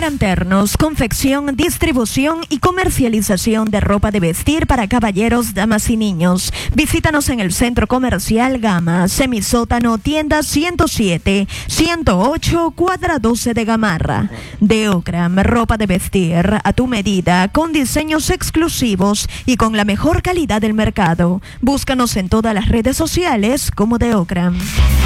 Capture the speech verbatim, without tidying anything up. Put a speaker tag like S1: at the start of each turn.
S1: Ocranternos, confección, distribución y comercialización de ropa de vestir para caballeros, damas y niños. Visítanos en el Centro Comercial Gama, Semisótano, tienda ciento siete, ciento ocho, cuadra doce de Gamarra. De Ocram, ropa de vestir a tu medida, con diseños exclusivos y con la mejor calidad del mercado. Búscanos en todas las redes sociales como De Ocram.